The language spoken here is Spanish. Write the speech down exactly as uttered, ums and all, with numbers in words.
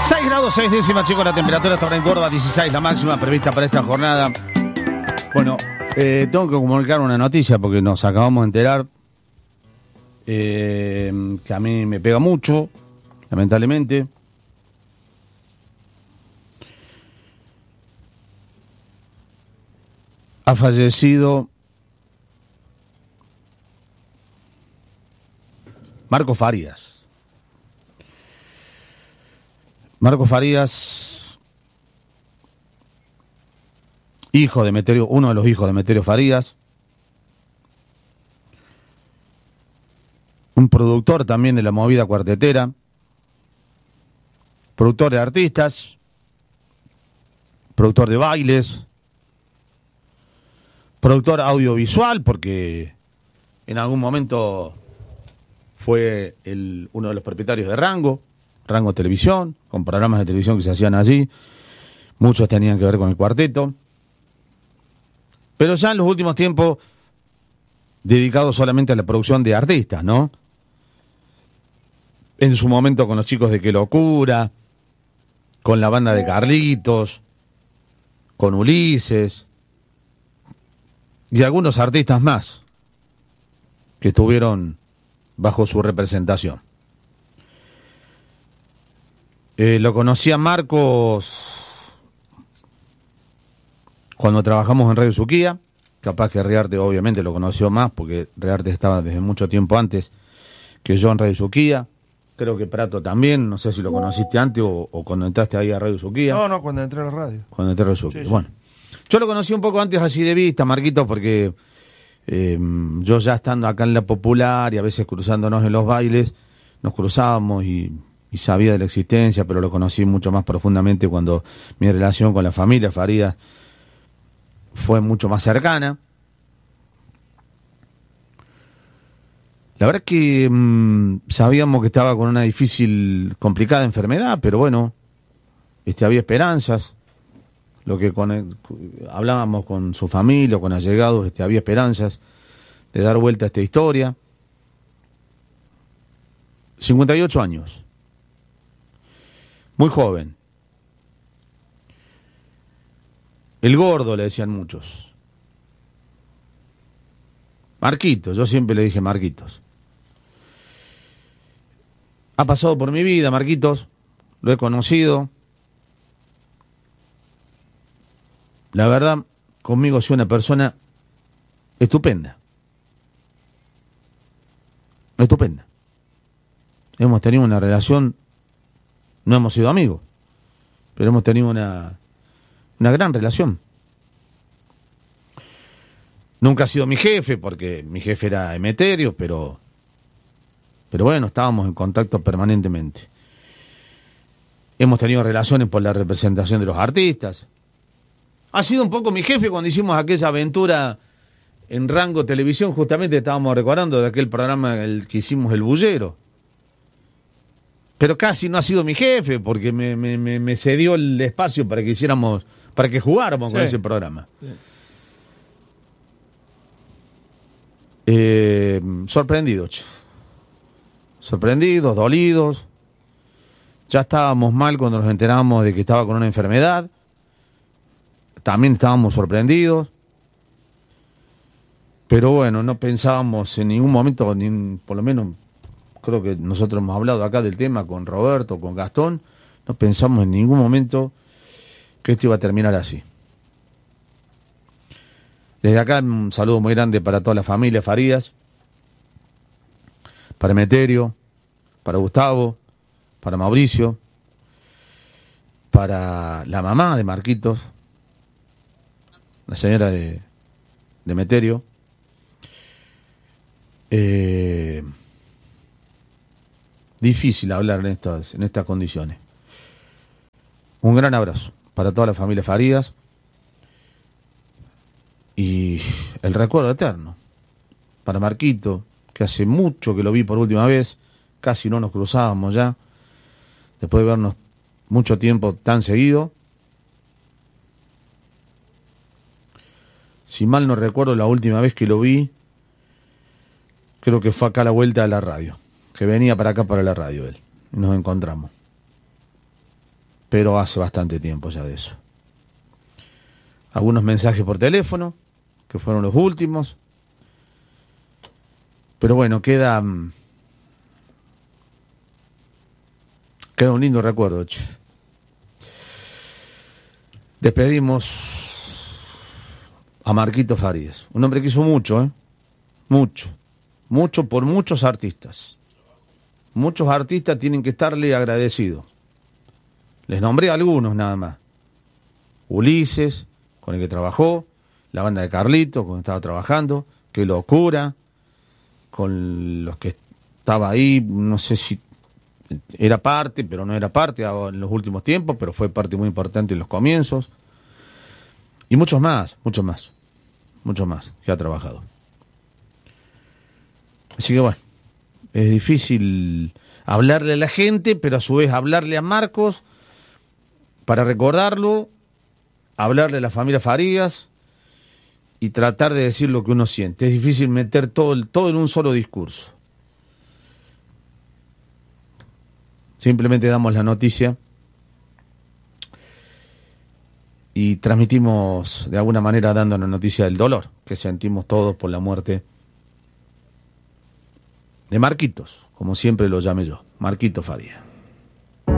seis grados seis décimas, chicos, la temperatura está ahora en Córdoba, dieciséis, la máxima prevista para esta jornada. Bueno, eh, tengo que comunicar una noticia porque nos acabamos de enterar eh, que a mí me pega mucho, lamentablemente. Ha fallecido Marco Farías. Marco Farías, hijo de Meterio, uno de los hijos de Meterio Farías, un productor también de la movida cuartetera, productor de artistas, productor de bailes, productor audiovisual, porque en algún momento fue el, uno de los propietarios de Rango, Rango Televisión, con programas de televisión que se hacían allí. Muchos tenían que ver con el cuarteto. Pero ya en los últimos tiempos, dedicado solamente a la producción de artistas, ¿no? En su momento con los chicos de Qué Locura, con la banda de Carlitos, con Ulises, y algunos artistas más que estuvieron bajo su representación. Eh, lo conocí a Marcos cuando trabajamos en Radio Suquía. Capaz que Rearte obviamente lo conoció más porque Rearte estaba desde mucho tiempo antes que yo en Radio Suquía. Creo que Prato también, no sé si lo conociste antes o, o cuando entraste ahí a Radio Suquía. No, no, cuando entré a la radio. Cuando entré a Radio Suquía, Sí, sí. Bueno. Yo lo conocí un poco antes así de vista, Marquito, porque eh, yo ya estando acá en La Popular y a veces cruzándonos en los bailes, nos cruzábamos y... y sabía de la existencia, pero lo conocí mucho más profundamente cuando mi relación con la familia Farías fue mucho más cercana. La verdad es que mmm, sabíamos que estaba con una difícil, complicada enfermedad, pero bueno, este, había esperanzas. Lo que con el, hablábamos con su familia, con allegados, este, había esperanzas de dar vuelta a esta historia. cincuenta y ocho años. Muy joven. El gordo, le decían muchos. Marquitos, yo siempre le dije Marquitos. Ha pasado por mi vida, Marquitos. Lo he conocido. La verdad, conmigo ha sido una persona estupenda. Estupenda. Hemos tenido una relación. No hemos sido amigos, pero hemos tenido una, una gran relación. Nunca ha sido mi jefe, porque mi jefe era Emeterio, pero, pero bueno, estábamos en contacto permanentemente. Hemos tenido relaciones por la representación de los artistas. Ha sido un poco mi jefe cuando hicimos aquella aventura en Rango Televisión, justamente estábamos recordando de aquel programa el que hicimos El Bullero. Pero casi no ha sido mi jefe, porque me, me, me, me cedió el espacio para que hiciéramos, para que jugáramos sí. con ese programa. Sí. Eh, sorprendidos. Sorprendidos, dolidos. Ya estábamos mal cuando nos enteramos de que estaba con una enfermedad. También estábamos sorprendidos. Pero bueno, no pensábamos en ningún momento, ni por lo menos... Creo que nosotros hemos hablado acá del tema con Roberto, con Gastón. No pensamos en ningún momento que esto iba a terminar así. Desde acá un saludo muy grande para toda la familia Farías, para Emeterio, para Gustavo, para Mauricio, para la mamá de Marquitos, la señora de, de Emeterio. Eh... Difícil hablar en estas, en estas condiciones. Un gran abrazo para toda la familia Farías y el recuerdo eterno para Marquito, que hace mucho que lo vi por última vez, casi no nos cruzábamos ya, después de vernos mucho tiempo tan seguido. Si mal no recuerdo, la última vez que lo vi, creo que fue acá a la vuelta de la radio. Que venía para acá, para la radio, él. Y nos encontramos. pero hace bastante tiempo ya de eso. Algunos mensajes por teléfono, que fueron los últimos. Pero bueno, queda... Queda un lindo recuerdo, che. Despedimos a Marquito Farías, un hombre que hizo mucho, ¿eh? Mucho. Mucho por muchos artistas. Muchos artistas tienen que estarle agradecidos. Les nombré algunos nada más. Ulises, con el que trabajó, la banda de Carlito, con el que estaba trabajando, Qué Locura, con los que estaba ahí, no sé si era parte, pero no era parte en los últimos tiempos, pero fue parte muy importante en los comienzos. Y muchos más, muchos más, muchos más que ha trabajado. Así que bueno, es difícil hablarle a la gente, pero a su vez hablarle a Marcos para recordarlo, hablarle a la familia Farías y tratar de decir lo que uno siente. Es difícil meter todo, todo en un solo discurso. Simplemente damos la noticia y transmitimos de alguna manera dando la noticia del dolor que sentimos todos por la muerte de Marquitos, como siempre lo llamé yo, Marquito Farías.